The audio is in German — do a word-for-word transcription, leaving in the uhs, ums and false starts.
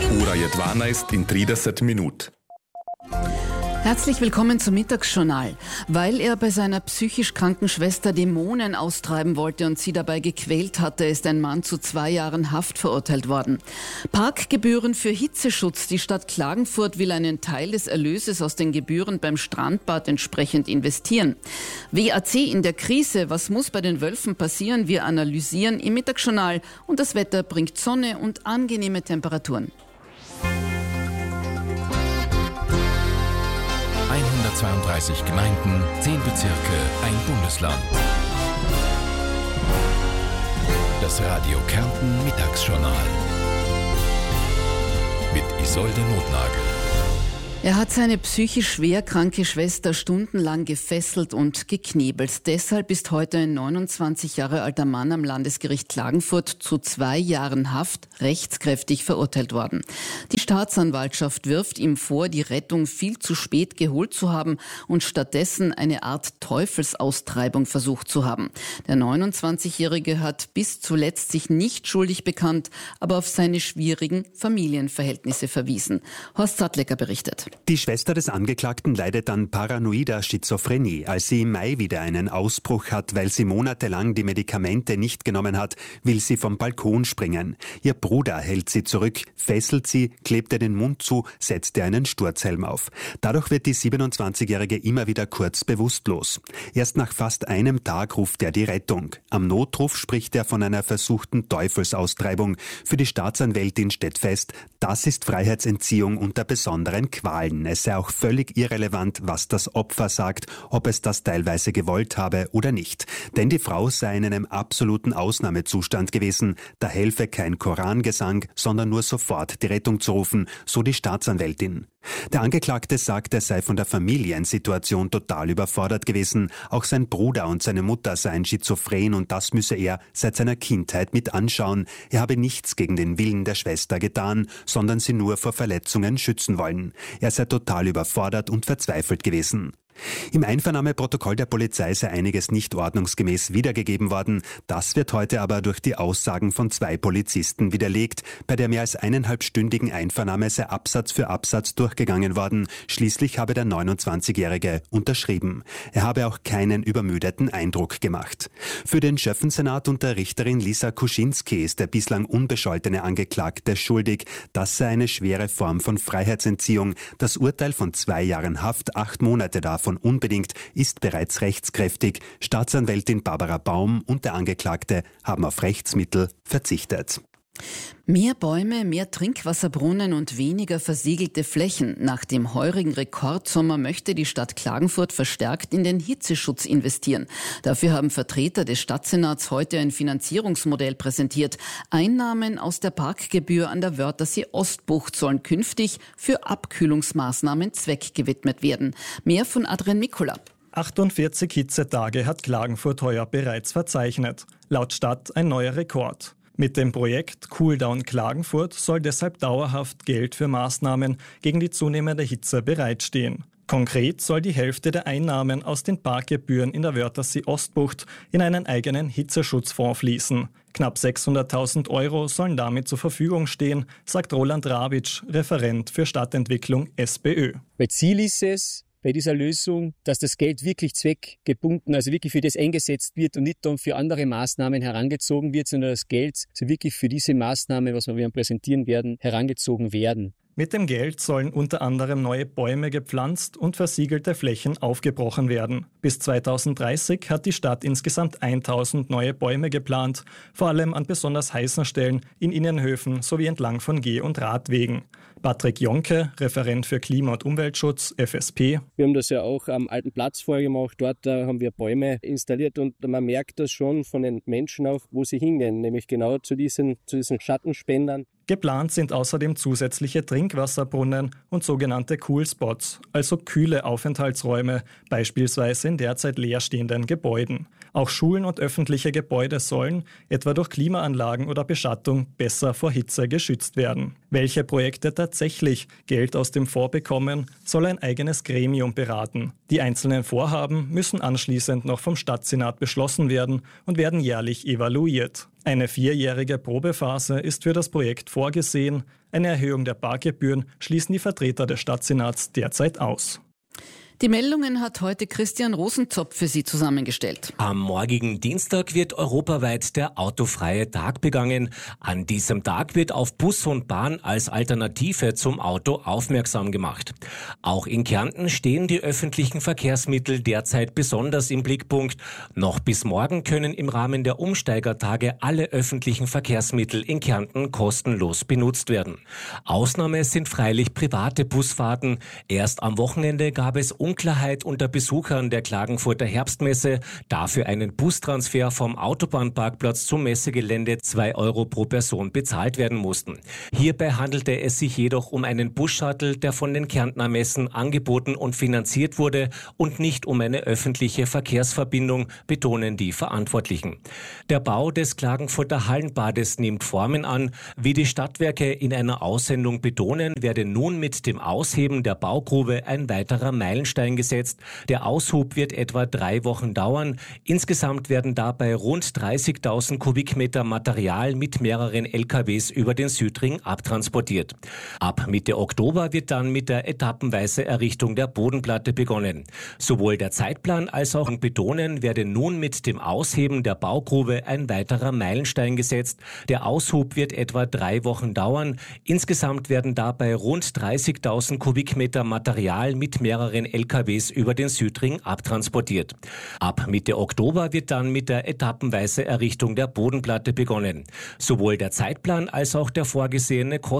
Ura je dvanaest in trideset minut. Herzlich willkommen zum Mittagsjournal. Weil er bei seiner psychisch kranken Schwester Dämonen austreiben wollte und sie dabei gequält hatte, ist ein Mann zu zwei Jahren Haft verurteilt worden. Parkgebühren für Hitzeschutz. Die Stadt Klagenfurt will einen Teil des Erlöses aus den Gebühren beim Strandbad entsprechend investieren. W A C in der Krise. Was muss bei den Wölfen passieren? Wir analysieren im Mittagsjournal. Und das Wetter bringt Sonne und angenehme Temperaturen. hundertzweiunddreißig Gemeinden, zehn Bezirke, ein Bundesland. Das Radio Kärnten Mittagsjournal mit Isolde Notnagel. Er hat seine psychisch schwer kranke Schwester stundenlang gefesselt und geknebelt. Deshalb ist heute ein neunundzwanzig Jahre alter Mann am Landesgericht Klagenfurt zu zwei Jahren Haft rechtskräftig verurteilt worden. Die Staatsanwaltschaft wirft ihm vor, die Rettung viel zu spät geholt zu haben und stattdessen eine Art Teufelsaustreibung versucht zu haben. Der neunundzwanzigjährige hat bis zuletzt sich nicht schuldig bekannt, aber auf seine schwierigen Familienverhältnisse verwiesen. Horst Sattlecker berichtet. Die Schwester des Angeklagten leidet an paranoider Schizophrenie. Als sie im Mai wieder einen Ausbruch hat, weil sie monatelang die Medikamente nicht genommen hat, will sie vom Balkon springen. Ihr Bruder hält sie zurück, fesselt sie, klebt ihr den Mund zu, setzt ihr einen Sturzhelm auf. Dadurch wird die siebenundzwanzigjährige immer wieder kurz bewusstlos. Erst nach fast einem Tag ruft er die Rettung. Am Notruf spricht er von einer versuchten Teufelsaustreibung. Für die Staatsanwältin steht fest, das ist Freiheitsentziehung unter besonderen Qualen. Es sei auch völlig irrelevant, was das Opfer sagt, ob es das teilweise gewollt habe oder nicht. Denn die Frau sei in einem absoluten Ausnahmezustand gewesen. Da helfe kein Korangesang, sondern nur sofort die Rettung zu rufen, so die Staatsanwältin. Der Angeklagte sagt, er sei von der Familiensituation total überfordert gewesen. Auch sein Bruder und seine Mutter seien schizophren und das müsse er seit seiner Kindheit mit anschauen. Er habe nichts gegen den Willen der Schwester getan, sondern sie nur vor Verletzungen schützen wollen. Er sei total überfordert und verzweifelt gewesen. Im Einvernahmeprotokoll der Polizei sei einiges nicht ordnungsgemäß wiedergegeben worden. Das wird heute aber durch die Aussagen von zwei Polizisten widerlegt. Bei der mehr als eineinhalbstündigen Einvernahme sei Absatz für Absatz durchgegangen worden. Schließlich habe der neunundzwanzigjährige unterschrieben. Er habe auch keinen übermüdeten Eindruck gemacht. Für den Schöffensenat und der Richterin Lisa Kuschinski ist der bislang unbescholtene Angeklagte schuldig. Das sei eine schwere Form von Freiheitsentziehung. Das Urteil von zwei Jahren Haft, acht Monate davon unbedingt, ist bereits rechtskräftig. Staatsanwältin Barbara Baum und der Angeklagte haben auf Rechtsmittel verzichtet. Mehr Bäume, mehr Trinkwasserbrunnen und weniger versiegelte Flächen. Nach dem heurigen Rekordsommer möchte die Stadt Klagenfurt verstärkt in den Hitzeschutz investieren. Dafür haben Vertreter des Stadtsenats heute ein Finanzierungsmodell präsentiert. Einnahmen aus der Parkgebühr an der Wörthersee Ostbucht sollen künftig für Abkühlungsmaßnahmen zweckgewidmet werden. Mehr von Adrian Mikula. achtundvierzig Hitzetage hat Klagenfurt heuer bereits verzeichnet. Laut Stadt ein neuer Rekord. Mit dem Projekt Cooldown Klagenfurt soll deshalb dauerhaft Geld für Maßnahmen gegen die zunehmende Hitze bereitstehen. Konkret soll die Hälfte der Einnahmen aus den Parkgebühren in der Wörthersee Ostbucht in einen eigenen Hitzeschutzfonds fließen. Knapp sechshunderttausend Euro sollen damit zur Verfügung stehen, sagt Roland Rawitsch, Referent für Stadtentwicklung S P Ö. Weil Ziel ist es, bei dieser Lösung, dass das Geld wirklich zweckgebunden, also wirklich für das eingesetzt wird und nicht dann für andere Maßnahmen herangezogen wird, sondern das Geld so wirklich für diese Maßnahmen, was wir präsentieren werden, herangezogen werden. Mit dem Geld sollen unter anderem neue Bäume gepflanzt und versiegelte Flächen aufgebrochen werden. Bis zweitausenddreißig hat die Stadt insgesamt tausend neue Bäume geplant, vor allem an besonders heißen Stellen in Innenhöfen sowie entlang von Geh- und Radwegen. Patrick Jonke, Referent für Klima- und Umweltschutz, F S P. Wir haben das ja auch am Alten Platz vorgemacht. Dort äh, haben wir Bäume installiert und man merkt das schon von den Menschen auch, wo sie hingehen, nämlich genau zu diesen, zu diesen Schattenspendern. Geplant sind außerdem zusätzliche Trinkwasserbrunnen und sogenannte Cool-Spots, also kühle Aufenthaltsräume, beispielsweise in derzeit leerstehenden Gebäuden. Auch Schulen und öffentliche Gebäude sollen, etwa durch Klimaanlagen oder Beschattung, besser vor Hitze geschützt werden. Welche Projekte tatsächlich Geld aus dem Fonds bekommen, soll ein eigenes Gremium beraten. Die einzelnen Vorhaben müssen anschließend noch vom Stadtsenat beschlossen werden und werden jährlich evaluiert. Eine vierjährige Probephase ist für das Projekt vorgesehen. Eine Erhöhung der Parkgebühren schließen die Vertreter des Stadtsenats derzeit aus. Die Meldungen hat heute Christian Rosenzopf für Sie zusammengestellt. Am morgigen Dienstag wird europaweit der autofreie Tag begangen. An diesem Tag wird auf Bus und Bahn als Alternative zum Auto aufmerksam gemacht. Auch in Kärnten stehen die öffentlichen Verkehrsmittel derzeit besonders im Blickpunkt. Noch bis morgen können im Rahmen der Umsteigertage alle öffentlichen Verkehrsmittel in Kärnten kostenlos benutzt werden. Ausnahme sind freilich private Busfahrten. Erst am Wochenende gab es Unklarheit unter Besuchern der Klagenfurter Herbstmesse, dafür einen Bustransfer vom Autobahnparkplatz zum Messegelände zwei Euro pro Person bezahlt werden mussten. Hierbei handelte es sich jedoch um einen Bus-Shuttle, der von den Kärntner Messen angeboten und finanziert wurde und nicht um eine öffentliche Verkehrsverbindung, betonen die Verantwortlichen. Der Bau des Klagenfurter Hallenbades nimmt Formen an. Wie die Stadtwerke in einer Aussendung betonen, werde nun mit dem Ausheben der Baugrube ein weiterer Meilenstein gesetzt. Der Aushub wird etwa drei Wochen dauern. Insgesamt werden dabei rund dreißigtausend Kubikmeter Material mit mehreren L K Ws über den Südring abtransportiert. Ab Mitte Oktober wird dann mit der etappenweise Errichtung der Bodenplatte begonnen. Sowohl der Zeitplan als auch betonen, werde nun mit dem Ausheben der Baugrube ein weiterer Meilenstein gesetzt. Der Aushub wird etwa drei Wochen dauern. Insgesamt werden dabei rund dreißigtausend Kubikmeter Material mit mehreren L K Ws über den Südring abtransportiert. Ab Mitte Oktober wird dann mit der etappenweise Errichtung der Bodenplatte begonnen. Sowohl der Zeitplan als auch der vorgesehene Kosten